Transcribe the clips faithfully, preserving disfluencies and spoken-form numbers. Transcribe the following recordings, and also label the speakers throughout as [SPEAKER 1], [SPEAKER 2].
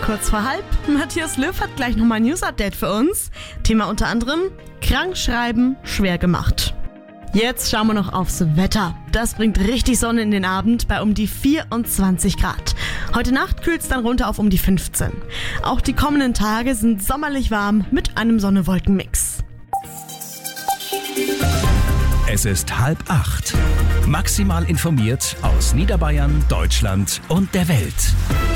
[SPEAKER 1] kurz vor halb. Matthias Löw hat gleich nochmal ein News-Update für uns. Thema unter anderem: Krankschreiben schwer gemacht. Jetzt schauen wir noch aufs Wetter. Das bringt richtig Sonne in den Abend bei um die vierundzwanzig Grad. Heute Nacht kühlt es dann runter auf um die fünfzehn. Auch die kommenden Tage sind sommerlich warm mit einem Sonne-Wolken-Mix.
[SPEAKER 2] Es ist halb acht. Maximal informiert aus Niederbayern, Deutschland und der Welt.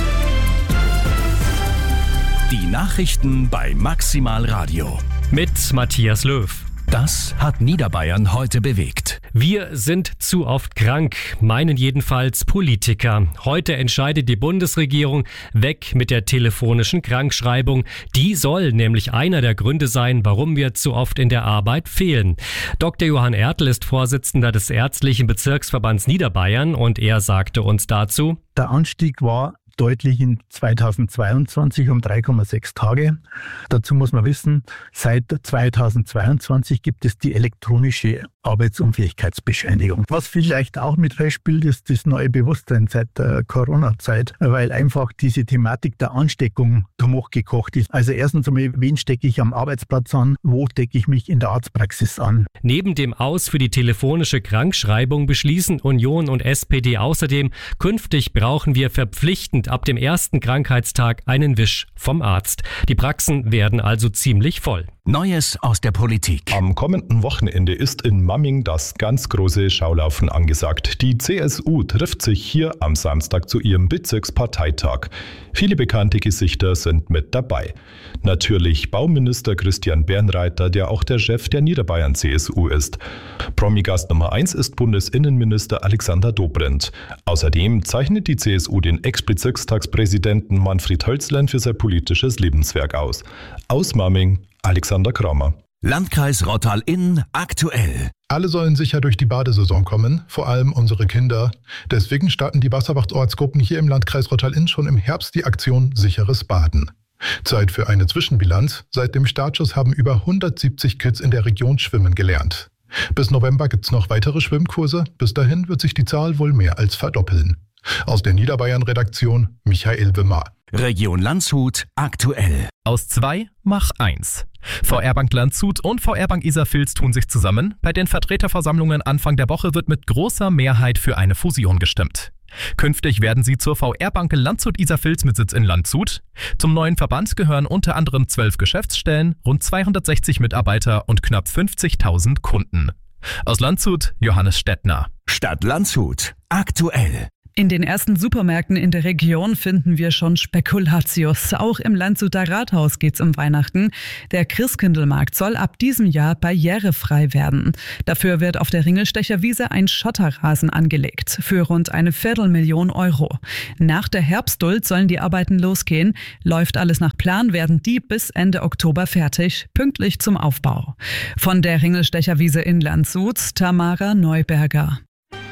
[SPEAKER 2] Die Nachrichten bei Maximal Radio.
[SPEAKER 3] Mit Matthias Löw.
[SPEAKER 2] Das hat Niederbayern heute bewegt.
[SPEAKER 3] Wir sind zu oft krank, meinen jedenfalls Politiker. Heute entscheidet die Bundesregierung, weg mit der telefonischen Krankschreibung. Die soll nämlich einer der Gründe sein, warum wir zu oft in der Arbeit fehlen. Doktor Johann Ertl ist Vorsitzender des Ärztlichen Bezirksverbands Niederbayern und er sagte uns dazu:
[SPEAKER 4] Der Anstieg war deutlich in zweitausendzweiundzwanzig um drei Komma sechs Tage. Dazu muss man wissen, seit zweitausendzweiundzwanzig gibt es die elektronische Arbeitsunfähigkeitsbescheinigung. Was vielleicht auch mit reinspielt, ist das neue Bewusstsein seit der Corona-Zeit, weil einfach diese Thematik der Ansteckung hochgekocht ist. Also erstens einmal, wen stecke ich am Arbeitsplatz an, wo stecke ich mich in der Arztpraxis an.
[SPEAKER 3] Neben dem Aus für die telefonische Krankschreibung beschließen Union und S P D außerdem, künftig brauchen wir verpflichtend ab dem ersten Krankheitstag einen Wisch vom Arzt. Die Praxen werden also ziemlich voll.
[SPEAKER 2] Neues aus der Politik.
[SPEAKER 5] Am kommenden Wochenende ist in Mamming das ganz große Schaulaufen angesagt. Die C S U trifft sich hier am Samstag zu ihrem Bezirksparteitag. Viele bekannte Gesichter sind mit dabei. Natürlich Bauminister Christian Bernreiter, der auch der Chef der Niederbayern C S U ist. Promi-Gast Nummer eins ist Bundesinnenminister Alexander Dobrindt. Außerdem zeichnet die C S U den Ex-Bezirkstagspräsidenten Manfred Hölzlein für sein politisches Lebenswerk aus. Aus Mamming, Alexander Kramer.
[SPEAKER 2] Landkreis Rottal-Inn aktuell.
[SPEAKER 6] Alle sollen sicher durch die Badesaison kommen, vor allem unsere Kinder. Deswegen starten die Wasserwachtsortsgruppen hier im Landkreis Rottal-Inn schon im Herbst die Aktion Sicheres Baden. Zeit für eine Zwischenbilanz. Seit dem Startschuss haben über hundertsiebzig Kids in der Region schwimmen gelernt. Bis November gibt's noch weitere Schwimmkurse. Bis dahin wird sich die Zahl wohl mehr als verdoppeln. Aus der Niederbayern-Redaktion Michael Wimmer.
[SPEAKER 2] Region Landshut aktuell.
[SPEAKER 7] Aus zwei mach eins. V R-Bank Landshut und V R-Bank Iserfils tun sich zusammen. Bei den Vertreterversammlungen Anfang der Woche wird mit großer Mehrheit für eine Fusion gestimmt. Künftig werden sie zur V R-Bank Landshut-Iserfils mit Sitz in Landshut. Zum neuen Verband gehören unter anderem zwölf Geschäftsstellen, rund zweihundertsechzig Mitarbeiter und knapp fünfzigtausend Kunden. Aus Landshut, Johannes Stettner.
[SPEAKER 2] Stadt Landshut aktuell.
[SPEAKER 8] In den ersten Supermärkten in der Region finden wir schon Spekulatius. Auch im Landshuter Rathaus geht's um Weihnachten. Der Christkindlmarkt soll ab diesem Jahr barrierefrei werden. Dafür wird auf der Ringelstecher Wiese ein Schotterrasen angelegt. Für rund eine Viertelmillion Euro. Nach der Herbstduld sollen die Arbeiten losgehen. Läuft alles nach Plan, werden die bis Ende Oktober fertig, pünktlich zum Aufbau. Von der Ringelstecher Wiese in Landshut, Tamara Neuberger.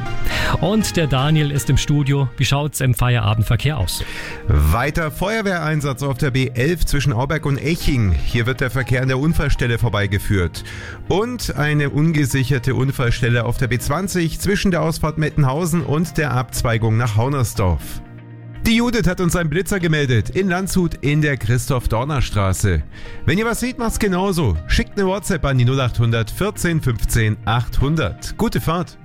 [SPEAKER 3] Und der Daniel ist im Studio. Wie schaut's im Feierabendverkehr aus?
[SPEAKER 9] Weiter Feuerwehreinsatz auf der B elf zwischen Auberg und Eching. Hier wird der Verkehr an der Unfallstelle vorbeigeführt. Und eine ungesicherte Unfallstelle auf der B zwanzig zwischen der Ausfahrt Mettenhausen und der Abzweigung nach Haunersdorf. Die Judith hat uns einen Blitzer gemeldet in Landshut in der Christoph-Dorner-Straße. Wenn ihr was seht, macht's genauso. Schickt eine WhatsApp an die null acht hundert vierzehn fünfzehn achthundert. Gute Fahrt!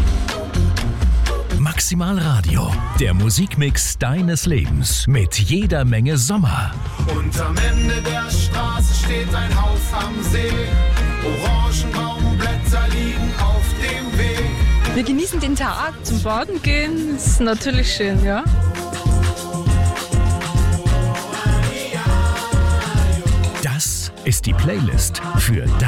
[SPEAKER 2] Maximal Radio, der Musikmix deines Lebens mit jeder Menge Sommer.
[SPEAKER 10] Und am Ende der Straße steht ein Haus am See. Orangenbaumblätter liegen auf dem Weg.
[SPEAKER 11] Wir genießen den Tag. Zum Baden gehen ist natürlich schön, ja.
[SPEAKER 2] Das ist die Playlist für